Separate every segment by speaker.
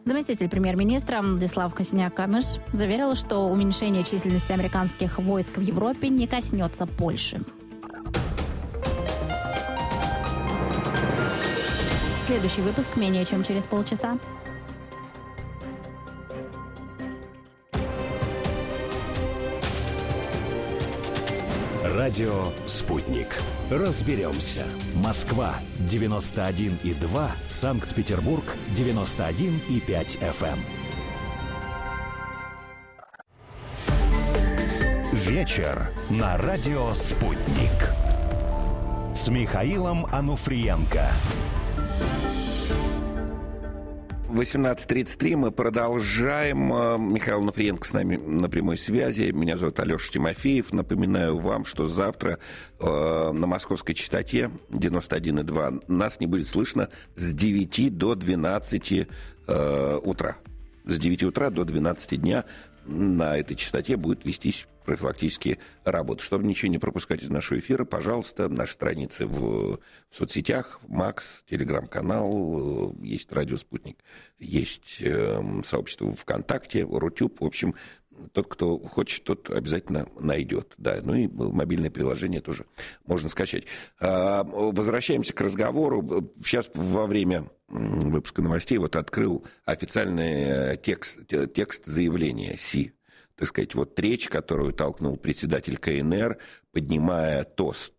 Speaker 1: Заместитель премьер-министра Владислав Косиняк-Камыш заверил, что уменьшение численности американских войск в Европе не коснется Польши. Следующий выпуск менее чем через полчаса.
Speaker 2: Радио «Спутник». Разберемся. Москва 91,2, Санкт-Петербург 91,5 FM. Вечер на радио «Спутник» с Михаилом Ануфриенко.
Speaker 3: 18:33 мы продолжаем. Михаил Ануфриенко с нами на прямой связи. Меня зовут Алеша Тимофеев. Напоминаю вам, что завтра на московской частоте 91,2 нас не будет слышно с 9 до 12 утра. С 9 утра до 12 дня на этой частоте будет вестись профилактические работы. Чтобы ничего не пропускать из нашего эфира, пожалуйста, наши страницы в соцсетях, Макс, телеграм-канал, есть радио «Спутник», есть сообщество ВКонтакте, Рутюб. В общем, тот, кто хочет, тот обязательно найдет. Да, ну и мобильное приложение тоже можно скачать. Возвращаемся к разговору. Сейчас во время выпуска новостей вот открыл официальный текст заявления Си. Так сказать, вот речь, которую толкнул председатель КНР, поднимая тост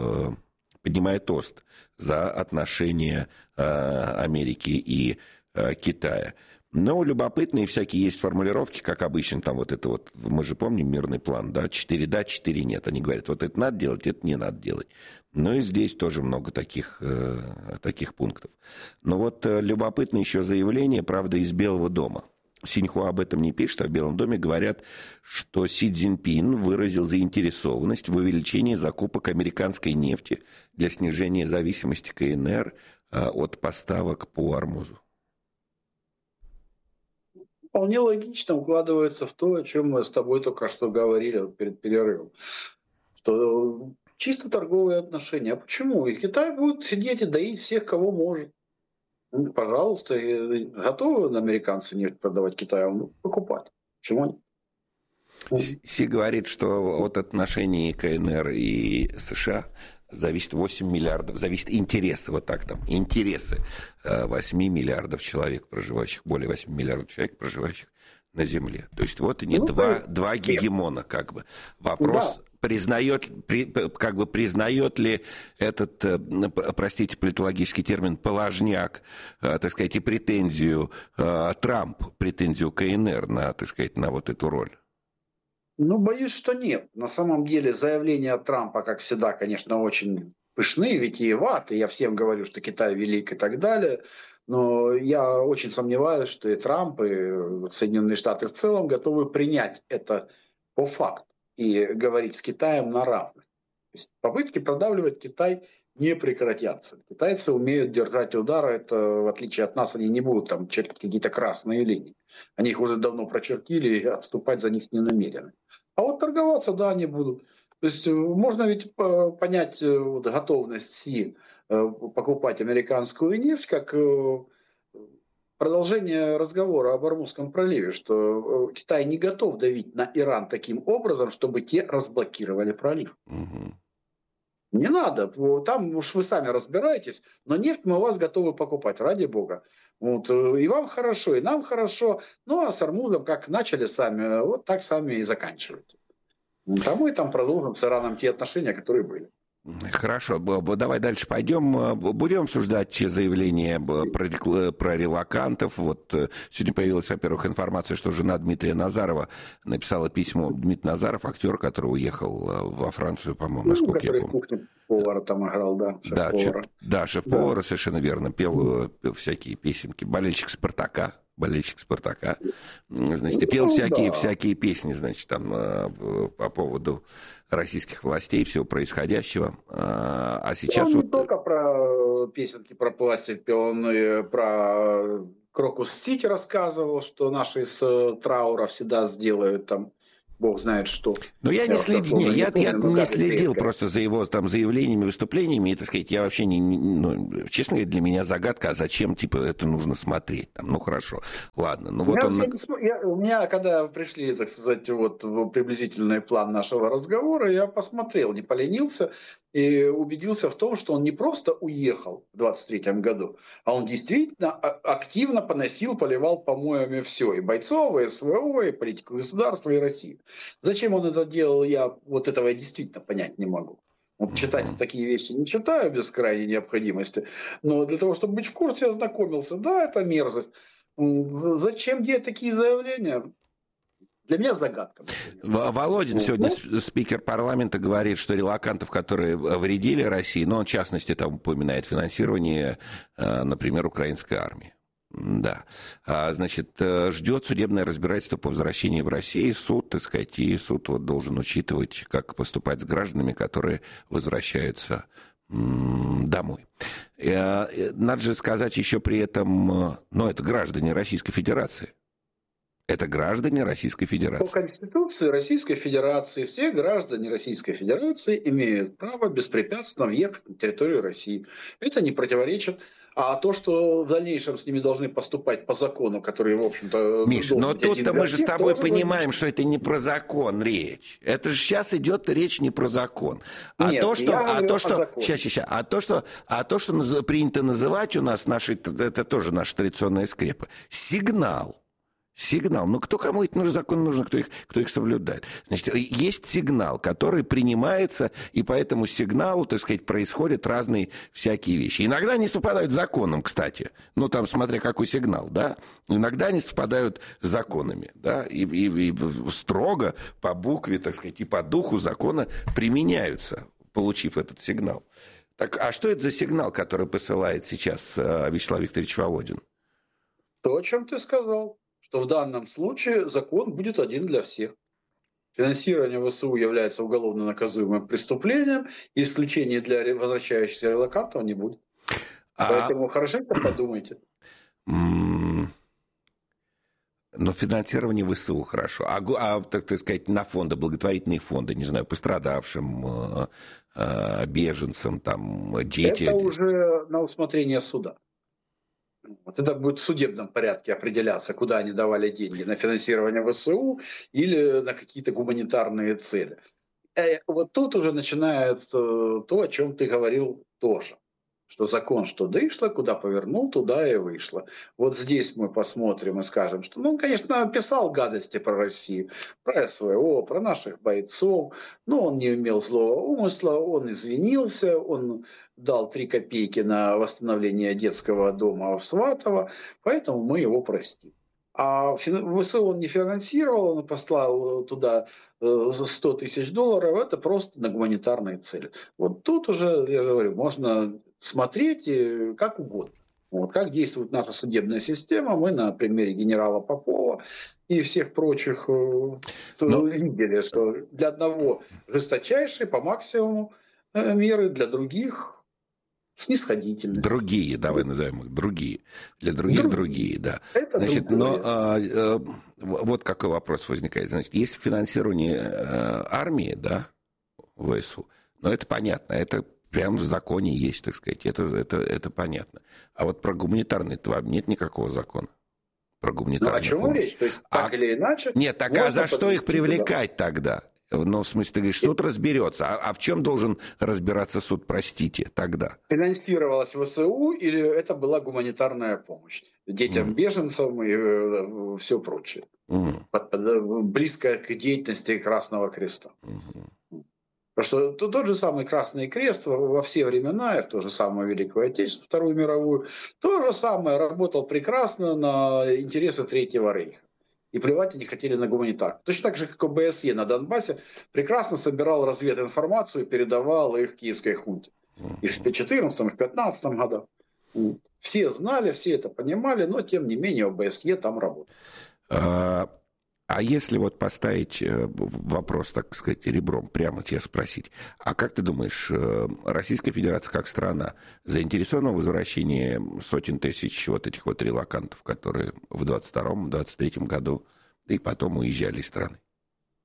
Speaker 3: за отношения Америки и Китая. Но любопытные всякие есть формулировки, как обычно, там вот это вот, мы же помним мирный план, да, 4 да, 4 нет. Они говорят, вот это надо делать, это не надо делать. Ну и здесь тоже много таких пунктов. Но вот любопытно еще заявление, правда, из Белого дома. Синьхуа об этом не пишет, а в Белом доме говорят, что Си Цзиньпин выразил заинтересованность в увеличении закупок американской нефти для снижения зависимости КНР от поставок по Ормузу.
Speaker 4: Вполне логично укладывается в то, о чем мы с тобой только что говорили перед перерывом. Что чисто торговые отношения. А почему? И Китай будет сидеть и доить всех, кого может. Ну, пожалуйста, готовы американцы нефть продавать Китаю? Покупать. Почему нет?
Speaker 3: Си говорит, что от отношений КНР и США зависит 8 миллиардов, зависит интересы, вот так там, интересы 8 миллиардов человек, проживающих, более 8 миллиардов человек, проживающих на Земле. То есть вот они два гегемона, как бы. Вопрос, да. признает ли этот, простите, политологический термин, положняк, так сказать, и претензию Трамп, претензию КНР на, так сказать, на вот эту роль?
Speaker 4: Ну, боюсь, что нет. На самом деле заявления Трампа, как всегда, конечно, очень пышные, витиеваты. Я всем говорю, что Китай велик и так далее. Но я очень сомневаюсь, что и Трамп, и Соединенные Штаты в целом готовы принять это по факту и говорить с Китаем на равных. То есть попытки продавливать Китай не прекратятся. Китайцы умеют держать удар, это в отличие от нас, они не будут там чертить какие-то красные линии. Они их уже давно прочертили, и отступать за них не намерены. А вот торговаться, да, они будут. То есть можно ведь понять вот, готовность Си покупать американскую нефть как продолжение разговора об Ормузском проливе, что Китай не готов давить на Иран таким образом, чтобы те разблокировали пролив.
Speaker 3: Угу.
Speaker 4: Не надо, там уж вы сами разбираетесь, но нефть мы у вас готовы покупать, ради бога. Вот, и вам хорошо, и нам хорошо, ну а с Ормузом как начали сами, вот так сами и заканчивайте. А мы там продолжим с Ираном те отношения, которые были.
Speaker 3: Хорошо, давай дальше пойдем. Будем обсуждать заявление про релокантов. Вот сегодня появилась, во-первых, информация, что жена Дмитрия Назарова написала письмо. Дмитрий Назаров, актер, который уехал во Францию, по-моему, насколько я помню.
Speaker 4: Который повара там играл, да, шеф-повара.
Speaker 3: Да, шеф-повара, совершенно верно. Пел всякие песенки. Болельщик Спартака. Значит, и пел всякие песни, значит, там по поводу российских властей, всего происходящего. А сейчас
Speaker 4: он
Speaker 3: вот...
Speaker 4: не только про песенки про пластик пел, он и про Крокус-Сити рассказывал, что наши с траура всегда сделают там бог знает что.
Speaker 3: Но я не следил просто за его там заявлениями, выступлениями, и, так сказать, я вообще честно говоря, для меня загадка, а зачем, это нужно смотреть? Там, хорошо, ладно.
Speaker 4: У меня, когда пришли, так сказать, приблизительный план нашего разговора, я посмотрел, не поленился, и убедился в том, что он не просто уехал в 23-м году, а он действительно активно поливал помоями все, и бойцов, и СВО, и политику государства, и Россию. Зачем он это делал, этого я действительно понять не могу. Читать такие вещи не читаю без крайней необходимости, но для того, чтобы быть в курсе, ознакомился. Да, это мерзость. Зачем делать такие заявления? Для меня загадка.
Speaker 3: Володин сегодня, спикер парламента, говорит, что релокантов, которые вредили России, но он в частности там упоминает финансирование, например, украинской армии. Да. Значит, ждет судебное разбирательство по возвращении в Россию. Суд, так сказать, и суд должен учитывать, как поступать с гражданами, которые возвращаются домой. Надо же сказать еще при этом, это граждане Российской Федерации. Это граждане Российской Федерации.
Speaker 4: По Конституции Российской Федерации все граждане Российской Федерации имеют право беспрепятственно въехать на территорию России. Это не противоречит. А то, что в дальнейшем с ними должны поступать по закону, который, в общем-то...
Speaker 3: Миш, но тут-то мы же с тобой понимаем, что это не про закон речь. Это же сейчас идет речь не про закон. А то, что принято называть у нас, это тоже наша традиционная скрепа, сигнал. Сигнал. Кто кому эти законы нужны, кто их соблюдает. Значит, есть сигнал, который принимается, и по этому сигналу, так сказать, происходят разные всякие вещи. Иногда они совпадают с законом, кстати. Там, смотря какой сигнал, да. Иногда они совпадают с законами, да. И строго по букве, так сказать, и по духу закона применяются, получив этот сигнал. Так, а что это за сигнал, который посылает сейчас Вячеслав Викторович Володин?
Speaker 4: То, о чем ты сказал. Что в данном случае закон будет один для всех. Финансирование ВСУ является уголовно наказуемым преступлением, и исключения для возвращающихся релокантов не будет. Поэтому хорошенько подумайте.
Speaker 3: Но финансирование ВСУ хорошо. Так сказать, на фонды, благотворительные фонды, не знаю, пострадавшим, беженцам, дети.
Speaker 4: Это уже на усмотрение суда. Это будет в судебном порядке определяться, куда они давали деньги, на финансирование ВСУ или на какие-то гуманитарные цели. Тут уже начинается то, о чем ты говорил тоже. Что закон, что дышло, куда повернул, туда и вышло. Здесь мы посмотрим и скажем, что, конечно, писал гадости про Россию, про СВО, про наших бойцов, но он не имел злого умысла, он извинился, он дал 3 копейки на восстановление детского дома в Сватово, поэтому мы его простим. А ВСУ он не финансировал, он послал туда $100 тысяч, это просто на гуманитарные цели. Тут уже, я же говорю, можно смотреть как угодно. Как действует наша судебная система, мы на примере генерала Попова и всех прочих видели, что для одного жесточайшие по максимуму меры, для других снисходительность.
Speaker 3: Другие, давай назовем их, другие. Для других другие, да.
Speaker 4: Это
Speaker 3: значит, вот какой вопрос возникает. Значит, есть финансирование армии, да, ВСУ, но это понятно, это прямо в законе есть, так сказать, это понятно. А про гуманитарный вам нет никакого закона? Про гуманитарную
Speaker 4: о чем речь? То есть, так или иначе...
Speaker 3: Нет, а за что их привлекать тогда? В смысле, ты говоришь, суд разберется. А в чем должен разбираться суд, простите, тогда?
Speaker 4: Финансировалась ВСУ или это была гуманитарная помощь детям, беженцам и все прочее? Близко к деятельности Красного Креста. Потому что тот же самый Красный Крест во все времена, в то же самое Великую Отечественную, Вторую мировую, то же самое работал прекрасно на интересы Третьего Рейха. И плевать они хотели на гуманитарку. Точно так же, как ОБСЕ на Донбассе прекрасно собирал развединформацию и передавал их киевской хунте. И в 2014, и в 2015 годах. Все знали, все это понимали, но тем не менее ОБСЕ там работал.
Speaker 3: А если поставить вопрос, так сказать, ребром, прямо тебя спросить, а как ты думаешь, Российская Федерация как страна заинтересована в возвращении сотен тысяч этих релокантов, которые в 22-м, 23-м году и потом уезжали из страны?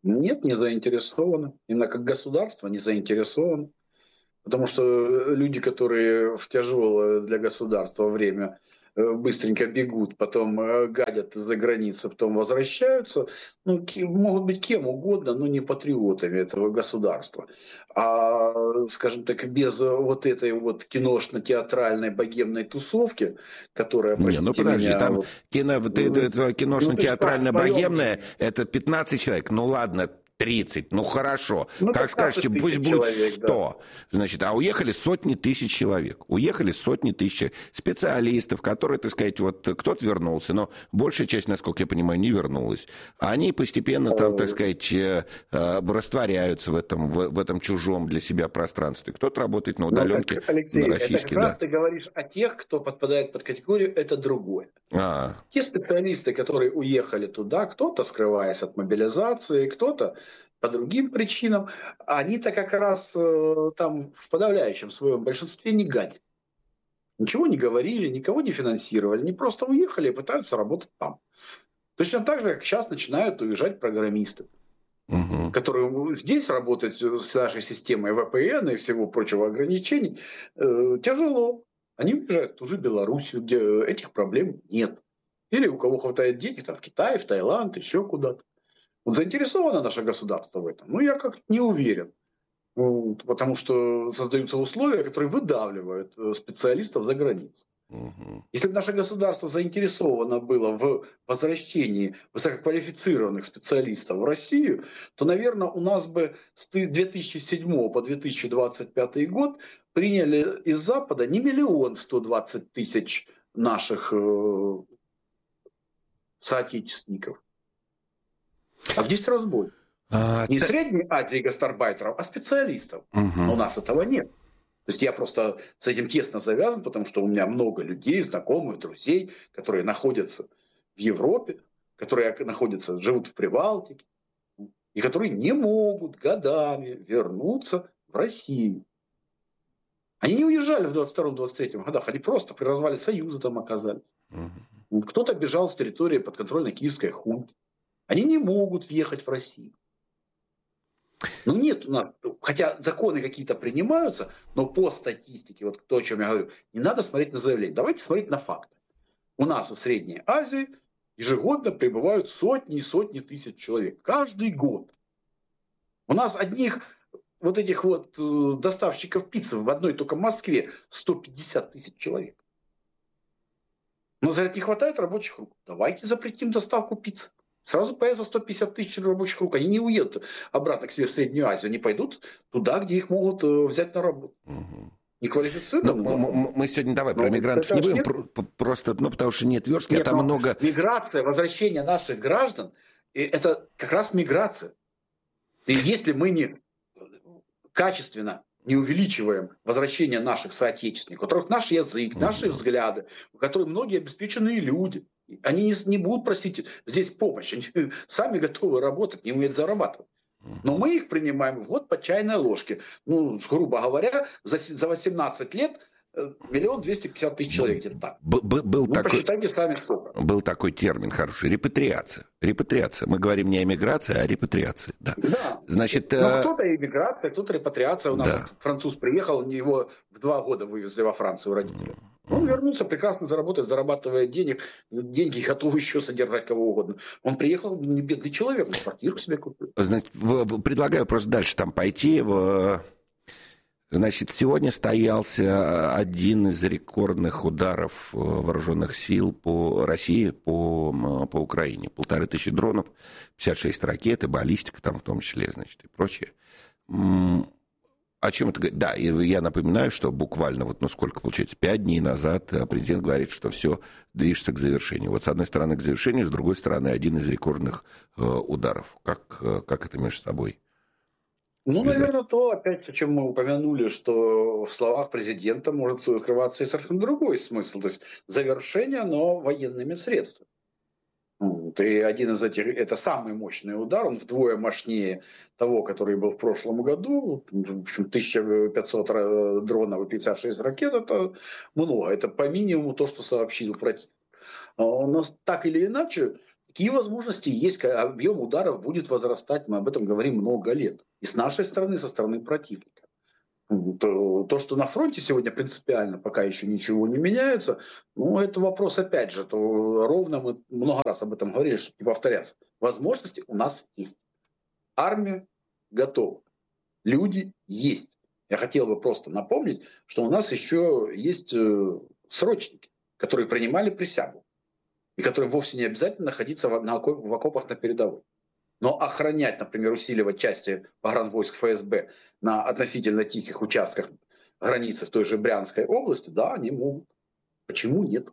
Speaker 4: Нет, не заинтересованы. Именно как государство не заинтересованы. Потому что люди, которые в тяжелое для государства время быстренько бегут, потом гадят из-за границы, потом возвращаются, ну, могут быть кем угодно, но не патриотами этого государства. А, скажем так, без вот этой вот киношно-театральной богемной тусовки, которая,
Speaker 3: Не, ну
Speaker 4: простите
Speaker 3: подожди,
Speaker 4: меня...
Speaker 3: там
Speaker 4: вот,
Speaker 3: киношно-театрально-богемное это 15 человек. Ну ладно, 30, ну хорошо.
Speaker 4: Ну,
Speaker 3: Как
Speaker 4: 15
Speaker 3: скажете, пусть
Speaker 4: тысяч
Speaker 3: будет
Speaker 4: человек,
Speaker 3: 100.
Speaker 4: да.
Speaker 3: Значит, а уехали сотни тысяч человек. Уехали сотни тысяч человек. Специалистов, которые, так сказать, вот кто-то вернулся, но большая часть, насколько я понимаю, не вернулась. Они постепенно там, так сказать, растворяются в этом чужом для себя пространстве. Кто-то работает на удаленке,
Speaker 4: так, Алексей,
Speaker 3: на российский,
Speaker 4: это как раз ты говоришь о тех, кто подпадает под категорию «это другое». Те специалисты, которые уехали туда, кто-то скрываясь от мобилизации, кто-то по другим причинам, они-то как раз там в подавляющем своем большинстве не гадят. Ничего не говорили, никого не финансировали, они просто уехали и пытаются работать там. Точно так же, как сейчас начинают уезжать программисты, которые здесь работать с нашей системой VPN и всего прочего ограничений тяжело. Они уезжают в ту же Белоруссию, где этих проблем нет. Или у кого хватает денег, там, в Китай, в Таиланд, еще куда-то. Вот заинтересовано наше государство в этом? Ну, я как-то не уверен. Вот, потому что создаются условия, которые выдавливают специалистов за границу. Если бы наше государство заинтересовано было в возвращении высококвалифицированных специалистов в Россию, то, наверное, у нас бы с 2007 по 2025 год приняли из Запада не 1 120 000 наших соотечественников, а в 10 раз больше. Не Средней Азии гастарбайтеров, а специалистов. Но у нас этого нет. То есть я просто с этим тесно завязан, потому что у меня много людей, знакомых, друзей, которые находятся в Европе, которые находятся, живут в Прибалтике, и которые не могут годами вернуться в Россию. Они не уезжали в 22-23 годах, они просто при развале Союза там оказались. Кто-то бежал с территории подконтрольной киевской хунты. Они не могут въехать в Россию. Ну нет у нас, хотя законы какие-то принимаются, но по статистике, вот то, о чем я говорю, не надо смотреть на заявление. Давайте смотреть на факты. У нас из Средней Азии ежегодно прибывают сотни и сотни тысяч человек. Каждый год. У нас одних вот этих вот доставщиков пиццы в одной только Москве 150 000 человек. Но за это не хватает рабочих рук. Давайте запретим доставку пиццы. Сразу появится 150 000 рабочих рук. Они не уедут обратно к себе в Среднюю Азию. Они пойдут туда, где их могут взять на работу. Неквалифицированно.
Speaker 3: Мы сегодня давай про мигрантов не будем. Просто, потому что нет верстки, а там много...
Speaker 4: Миграция, возвращение наших граждан, это как раз миграция. И если мы не качественно не увеличиваем возвращение наших соотечественников, у которых наш язык, наши взгляды, у которых многие обеспеченные люди, они не будут просить здесь помощи, они сами готовы работать, не умеют зарабатывать. Но мы их принимаем вот по чайной ложке. Ну, грубо говоря, за 18 лет 1 250 000 человек где-то так. Посчитайте сами сколько.
Speaker 3: Был такой термин хороший — репатриация. Репатриация. Мы говорим не о миграции, а о репатриации. Да. Значит,
Speaker 4: кто-то иммиграция, кто-то репатриация. У нас француз приехал, его в 2 года вывезли во Францию родители. Он вернулся, прекрасно заработает, зарабатывает денег, деньги готовы еще содержать кого угодно. Он приехал, не бедный человек, квартиру себе купил.
Speaker 3: Значит, предлагаю просто дальше там пойти. Значит, сегодня состоялся один из рекордных ударов вооруженных сил по России, по Украине. 1500 дронов, 56 ракет, и баллистика там в том числе, значит, и прочее. О чем это говорит? Да, и я напоминаю, что буквально, сколько получается, 5 дней назад президент говорит, что все движется к завершению. Вот с одной стороны к завершению, с другой стороны один из рекордных ударов. Как это между собой?
Speaker 4: Наверное, то, опять, о чем мы упомянули, что в словах президента может скрываться и совершенно другой смысл. То есть завершение, но военными средствами. И один из этих, это самый мощный удар, он вдвое мощнее того, который был в прошлом году. В общем, 1500 дронов и 56 ракет, это много. Это по минимуму то, что сообщил противник. Но так или иначе, такие возможности есть. Объем ударов будет возрастать, мы об этом говорим много лет. И с нашей стороны, и со стороны противника. То, что на фронте сегодня принципиально пока еще ничего не меняется, ну, это вопрос, опять же, то ровно мы много раз об этом говорили, чтобы не повторяться. Возможности у нас есть. Армия готова. Люди есть. Я хотел бы просто напомнить, что у нас еще есть срочники, которые принимали присягу, и которым вовсе не обязательно находиться в окопах на передовой. Но охранять, например, усиливать части погранвойск ФСБ на относительно тихих участках границы в той же Брянской области, да, они могут. Почему нет?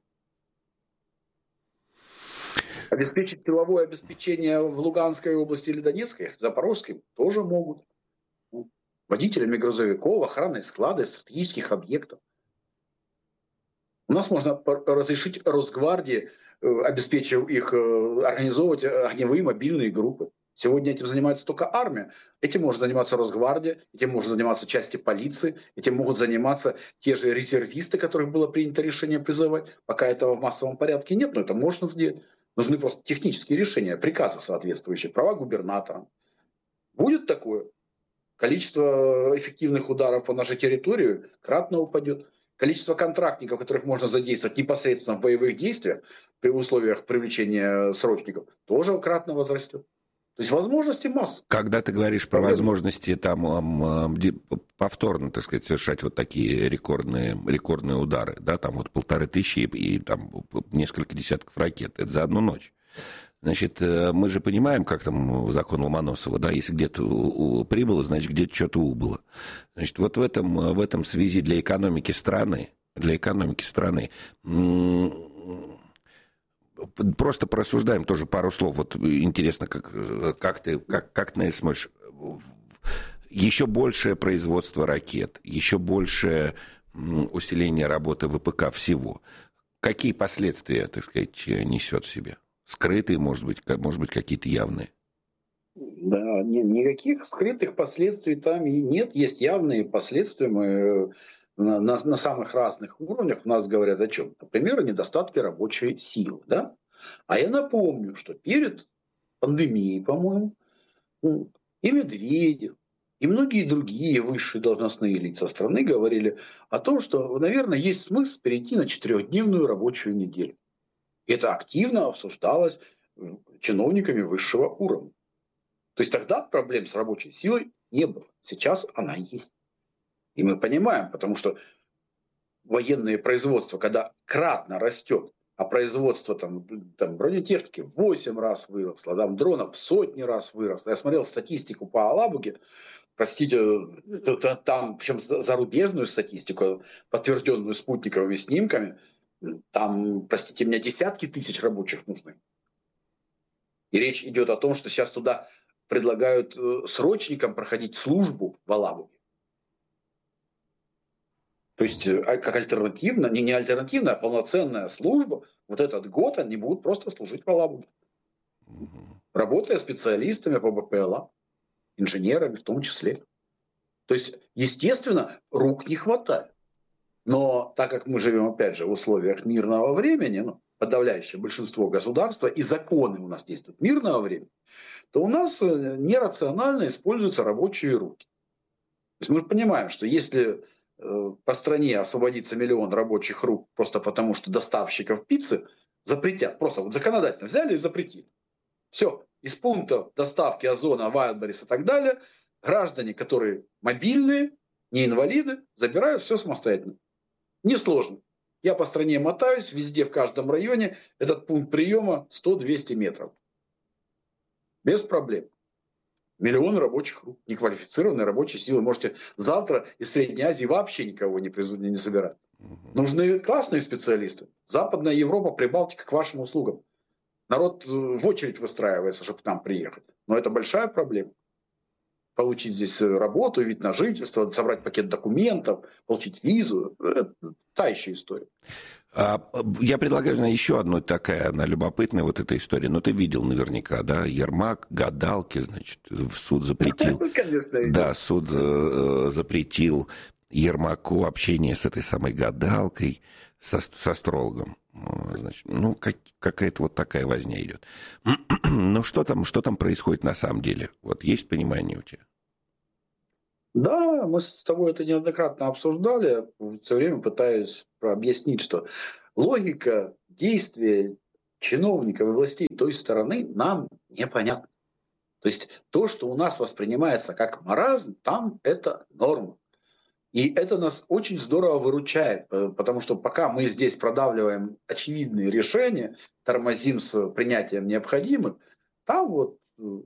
Speaker 4: Обеспечить тыловое обеспечение в Луганской области или Донецкой, Запорожской тоже могут. Водителями грузовиков, охраной склада, стратегических объектов. У нас можно разрешить Росгвардии, обеспечив их, организовывать огневые мобильные группы. Сегодня этим занимается только армия. Этим может заниматься Росгвардия, этим может заниматься части полиции, этим могут заниматься те же резервисты, которых было принято решение призывать. Пока этого в массовом порядке нет, но это можно сделать. Нужны просто технические решения, приказы соответствующие, права губернатора. Будет такое. Количество эффективных ударов по нашей территории кратно упадет. Количество контрактников, которых можно задействовать непосредственно в боевых действиях при условиях привлечения срочников, тоже кратно возрастет. То есть возможности масса.
Speaker 3: Когда ты говоришь про возможности там повторно, так сказать, совершать вот такие рекордные удары, да, там вот 1500 и там несколько десятков ракет, это за одну ночь. Значит, мы же понимаем, как там закон Ломоносова, да, если где-то прибыло, значит, где-то что-то убыло. Значит, вот в этом связи для экономики страны, просто порассуждаем тоже пару слов. Вот интересно, как ты на это смотришь. Еще большее производство ракет, еще большее усиление работы ВПК всего. Какие последствия, так сказать, несет в себе? Скрытые, может быть, какие-то явные?
Speaker 4: Да, никаких скрытых последствий там и нет. Есть явные последствия. Мы на самых разных уровнях у нас говорят о чем? Например, о недостатке рабочей силы. Да? А я напомню, что перед пандемией, по-моему, и Медведев, и многие другие высшие должностные лица страны говорили о том, что, наверное, есть смысл перейти на 4-дневную рабочую неделю. И это активно обсуждалось чиновниками высшего уровня. То есть тогда проблем с рабочей силой не было. Сейчас она есть. И мы понимаем, потому что военное производство, когда кратно растет, а производство там бронетехники в 8 раз выросло, там дронов в 100 раз выросло. Я смотрел статистику по Алабуге, простите, там, причем зарубежную статистику, подтвержденную спутниковыми снимками, там, простите меня, десятки тысяч рабочих нужны. И речь идет о том, что сейчас туда предлагают срочникам проходить службу в Алабуге. То есть как альтернативно, не альтернативная, а полноценная служба, вот этот год они будут просто служить в Алабуге. Работая специалистами по БПЛА, инженерами в том числе. То есть, естественно, рук не хватает. Но так как мы живем, опять же, в условиях мирного времени, подавляющее большинство государства, и законы у нас действуют мирного времени, то у нас нерационально используются рабочие руки. То есть мы понимаем, что если по стране освободится 1 миллион рабочих рук просто потому, что доставщиков пиццы запретят, просто вот законодательно взяли и запретили. Все, из пунктов доставки Озона, Вайлдберрис и так далее, граждане, которые мобильные, не инвалиды, забирают все самостоятельно. Несложно. Я по стране мотаюсь, везде, в каждом районе этот пункт приема 100-200 метров. Без проблем. 1 миллион рабочих рук, неквалифицированной рабочей силы. Можете завтра из Средней Азии вообще никого не собирать. Нужны классные специалисты. Западная Европа, Прибалтика к вашим услугам. Народ в очередь выстраивается, чтобы к нам приехать. Но это большая проблема. Получить здесь работу, вид на жительство, собрать пакет документов, получить визу. Это та еще история.
Speaker 3: Я предлагаю, еще одну такая, она любопытная, вот эта история. Но ты видел наверняка, да, Ермак, гадалки, значит, суд запретил. Да, суд запретил Ермаку общение с этой самой гадалкой, с астрологом. Значит, ну, какая-то вот такая возня идет. Ну, что там происходит на самом деле? Вот есть понимание у тебя?
Speaker 4: Да, мы с тобой это неоднократно обсуждали. Все время пытаюсь объяснить, что логика действия чиновников и властей той стороны нам непонятна. То есть то, что у нас воспринимается как маразм, там это норма. И это нас очень здорово выручает, потому что пока мы здесь продавливаем очевидные решения, тормозим с принятием необходимых, там вот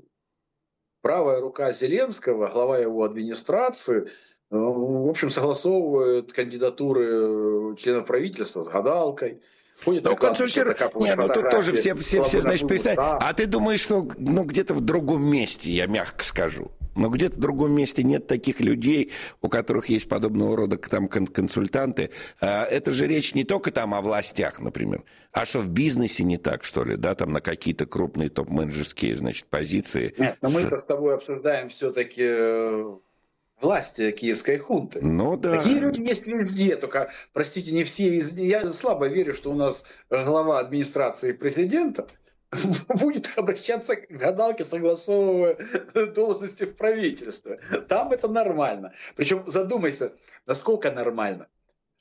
Speaker 4: правая рука Зеленского, глава его администрации, в общем, согласовывает кандидатуры членов правительства с гадалкой.
Speaker 3: Ну, консультируют. Не, ну тут тоже все значит, представь. А ты думаешь, что где-то в другом месте, я мягко скажу, но где-то в другом месте нет таких людей, у которых есть подобного рода там консультанты. Это же речь не только там о властях, например, а что в бизнесе не так, что ли, да, там на какие-то крупные топ-менеджерские, значит, позиции. Нет,
Speaker 4: но мы-то с тобой обсуждаем все-таки власти киевской хунты.
Speaker 3: Ну да.
Speaker 4: Такие люди есть везде, только, простите, не все из... Я слабо верю, что у нас глава администрации президента будет обращаться к гадалке, согласовывая должности в правительстве. Там это нормально. Причем задумайся, насколько нормально.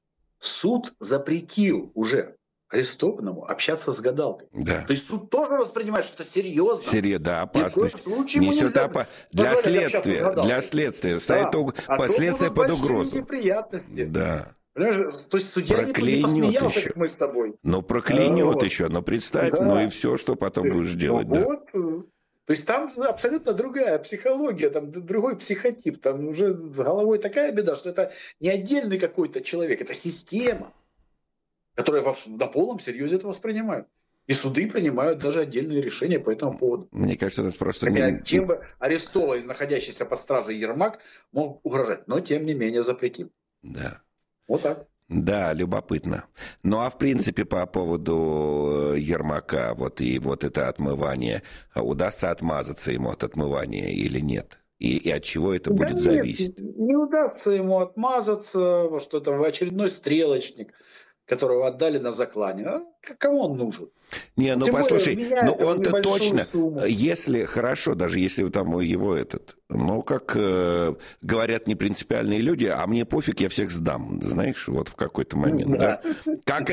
Speaker 4: Суд запретил уже арестованному общаться с гадалкой.
Speaker 3: Да.
Speaker 4: То есть суд тоже воспринимает, что это серьезно.
Speaker 3: Да, опасность. Несет для следствия. Для следствия. Стоит последствия под угрозу.
Speaker 4: Неприятности.
Speaker 3: Да.
Speaker 4: Понимаешь? То есть судья не посмеялся, как мы с тобой.
Speaker 3: Ну, проклянет еще. Но представь, да. Ну и все, что потом будешь делать.
Speaker 4: Да. Вот. То есть там абсолютно другая психология, там другой психотип. Там уже с головой такая беда, что это не отдельный какой-то человек, это система, которые на полном серьезе это воспринимают. И суды принимают даже отдельные решения по этому поводу.
Speaker 3: Мне кажется, это просто...
Speaker 4: Хотя, чем бы арестованный, находящийся под стражей Ермак мог угрожать, но тем не менее запретим.
Speaker 3: Да.
Speaker 4: Вот так.
Speaker 3: Да, любопытно. Ну, а в принципе, по поводу Ермака, вот это отмывание, удастся отмазаться ему от отмывания или нет? И от чего это будет зависеть?
Speaker 4: Не удастся ему отмазаться, что это очередной стрелочник, которого отдали на заклане. А кому он нужен?
Speaker 3: Не, ну послушай, ну он-то точно, сумму. Если, хорошо, даже если там его как говорят непринципиальные люди, а мне пофиг, я всех сдам, знаешь, вот в какой-то момент, да? Как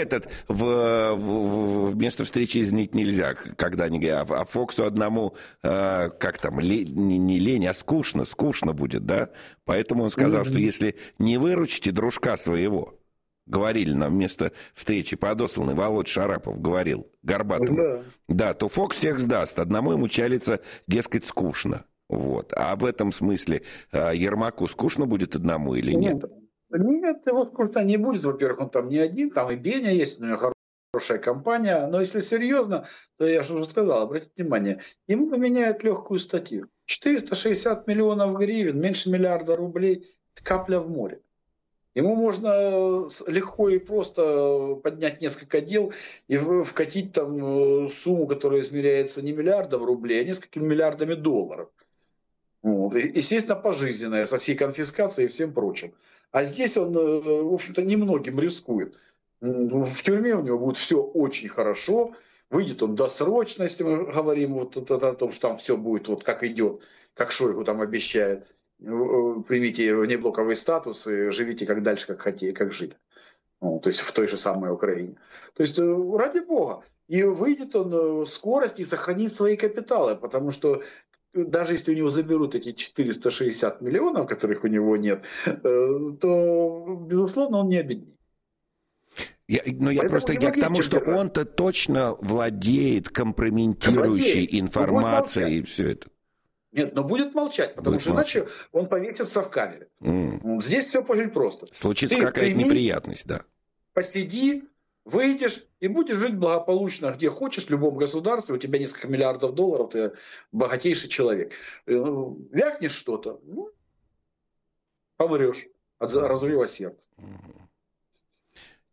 Speaker 3: в место встречи изменить нельзя, когда они говорят, а Фоксу одному, как там, не лень, а скучно будет, да? Поэтому он сказал, что если не выручите дружка своего, говорили нам вместо встречи подосланный Володя Шарапов говорил Горбатому, да, то Фокс всех сдаст, одному ему чалится, дескать, скучно. Вот. А в этом смысле Ермаку скучно будет одному или нет?
Speaker 4: Нет, его скучно не будет. Во-первых, он там не один, там и Беня есть, у него хорошая компания. Но если серьезно, то я же уже сказал, обратите внимание, ему поменяют легкую статью. 460 миллионов гривен, меньше миллиарда рублей, капля в море. Ему можно легко и просто поднять несколько дел и вкатить там сумму, которая измеряется не миллиардов рублей, а несколькими миллиардами долларов. Вот. И, естественно, пожизненное, со всей конфискацией и всем прочим. А здесь он, в общем-то, немногим рискует. В тюрьме у него будет все очень хорошо, выйдет он досрочно, если мы говорим вот о том, что там все будет вот как идет, как Шойгу там обещает. Примите внеблоковый статус и живите как дальше, как хотите, как жили. То есть в той же самой Украине. То есть ради бога. И выйдет он скорость и сохранит свои капиталы, потому что даже если у него заберут эти 460 миллионов, которых у него нет, то, безусловно, он не обеднеет.
Speaker 3: Я к тому, что он-то точно владеет компрометирующей информацией и все это.
Speaker 4: Нет, но будет молчать, потому что иначе он повесится в камере. Здесь все очень просто.
Speaker 3: Случится какая-то неприятность, да.
Speaker 4: Посиди, выйдешь и будешь жить благополучно, где хочешь, в любом государстве, у тебя несколько миллиардов долларов, ты богатейший человек. Вякнешь что-то, помрешь от разрыва сердца.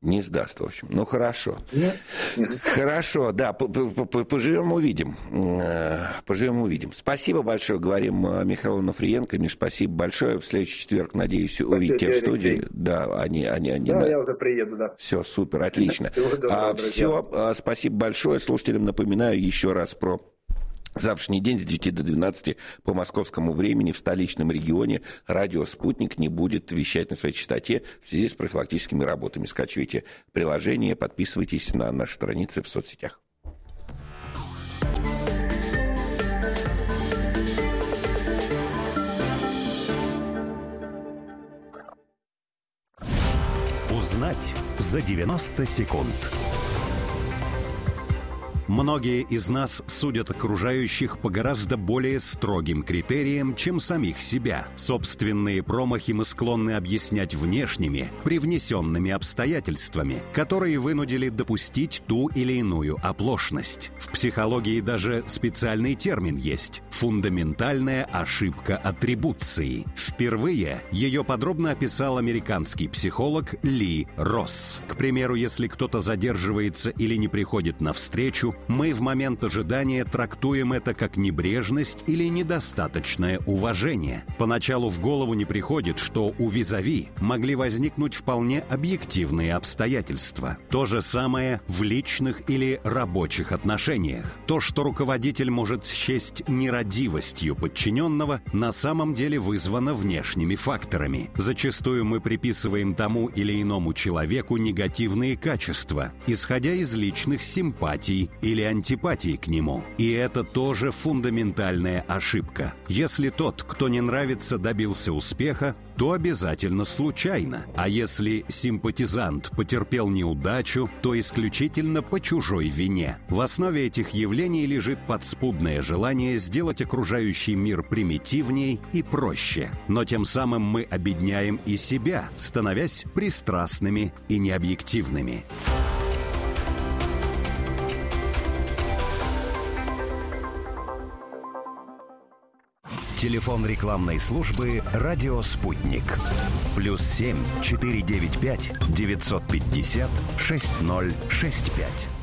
Speaker 3: Не сдаст, в общем. Ну, хорошо.
Speaker 4: Нет, не сдаст.
Speaker 3: Хорошо, да, поживем, увидим. Поживем, увидим. Спасибо большое, говорим Михаилу Онуфриенко. Миш, спасибо большое. В следующий четверг, надеюсь, увидеть тебя в студии. Да,
Speaker 4: я уже приеду, да.
Speaker 3: Все, супер, отлично. Все, спасибо большое. Слушателям напоминаю еще раз про завтрашний день с 9 до 12 по московскому времени в столичном регионе радио «Спутник» не будет вещать на своей частоте в связи с профилактическими работами. Скачивайте приложение, подписывайтесь на наши страницы в соцсетях.
Speaker 2: Узнать за 90 секунд. Многие из нас судят окружающих по гораздо более строгим критериям, чем самих себя. Собственные промахи мы склонны объяснять внешними, привнесенными обстоятельствами, которые вынудили допустить ту или иную оплошность. В психологии даже специальный термин есть – фундаментальная ошибка атрибуции. Впервые ее подробно описал американский психолог Ли Росс. К примеру, если кто-то задерживается или не приходит на встречу, мы в момент ожидания трактуем это как небрежность или недостаточное уважение. Поначалу в голову не приходит, что у визави могли возникнуть вполне объективные обстоятельства. То же самое в личных или рабочих отношениях. То, что руководитель может счесть нерадивостью подчиненного, на самом деле вызвано внешними факторами. Зачастую мы приписываем тому или иному человеку негативные качества, исходя из личных симпатий или антипатии к нему. И это тоже фундаментальная ошибка. Если тот, кто не нравится, добился успеха, то обязательно случайно. А если симпатизант потерпел неудачу, то исключительно по чужой вине. В основе этих явлений лежит подспудное желание сделать окружающий мир примитивней и проще. Но тем самым мы обедняем и себя, становясь пристрастными и необъективными. Телефон рекламной службы «Радио Спутник». +7 495 950 6065.